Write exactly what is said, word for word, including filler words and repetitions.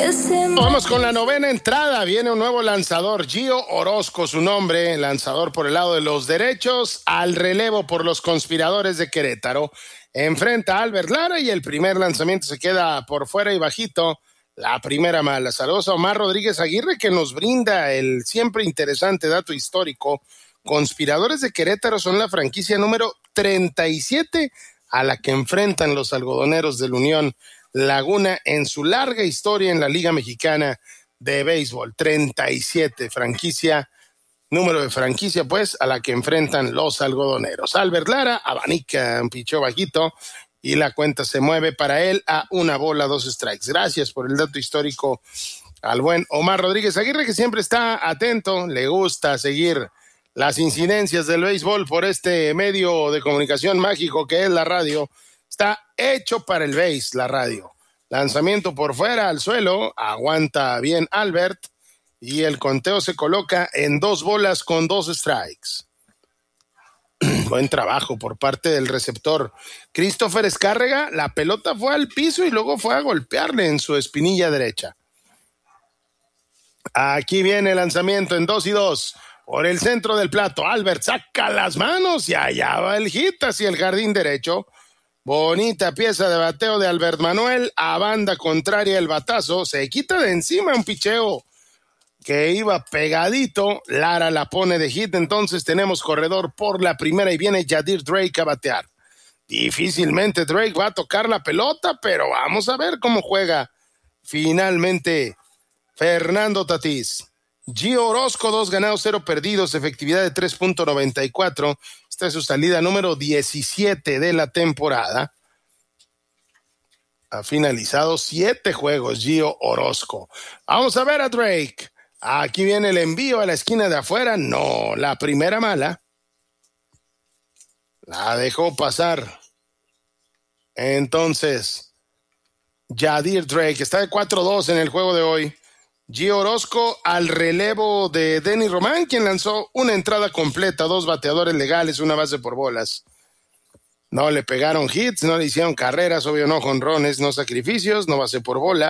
Vamos con la novena entrada. Viene un nuevo lanzador, Gio Orozco, su nombre, lanzador por el lado de los derechos, al relevo por los Conspiradores de Querétaro. Enfrenta a Albert Lara y el primer lanzamiento se queda por fuera y bajito. La primera mala. Saludos a Omar Rodríguez Aguirre, que nos brinda el siempre interesante dato histórico. Conspiradores de Querétaro son la franquicia número treinta y siete a la que enfrentan los algodoneros del Unión Laguna en su larga historia en la Liga Mexicana de Béisbol. treinta y siete, franquicia, número de franquicia, pues, a la que enfrentan los algodoneros. Albert Lara abanica un picheo bajito y la cuenta se mueve para él a una bola, dos strikes. Gracias por el dato histórico al buen Omar Rodríguez Aguirre, que siempre está atento, le gusta seguir las incidencias del béisbol por este medio de comunicación mágico que es la radio. Está hecho para el béis, la radio. Lanzamiento por fuera al suelo, aguanta bien Albert y el conteo se coloca en dos bolas con dos strikes. Buen trabajo por parte del receptor Christopher Escárrega. La pelota fue al piso y luego fue a golpearle en su espinilla derecha. Aquí viene el lanzamiento en dos y dos. Por el centro del plato, Albert saca las manos y allá va el hit hacia el jardín derecho. Bonita pieza de bateo de Albert Manuel. A banda contraria el batazo. Se quita de encima un picheo que iba pegadito. Lara la pone de hit. Entonces tenemos corredor por la primera y viene Yadir Drake a batear. Difícilmente Drake va a tocar la pelota, pero vamos a ver cómo juega finalmente Fernando Tatís. Gio Orozco, dos ganados, cero perdidos, efectividad de tres punto noventa y cuatro. Esta es su salida número diecisiete de la temporada. Ha finalizado siete juegos Gio Orozco. Vamos a ver a Drake. Aquí viene el envío a la esquina de afuera. No, la primera mala. La dejó pasar. Entonces, Yadir Drake está de cuatro dos en el juego de hoy. Gio Orozco al relevo de Denny Román, quien lanzó una entrada completa, dos bateadores legales, una base por bolas. No le pegaron hits, no le hicieron carreras, obvio no jonrones, no sacrificios, no base por bola.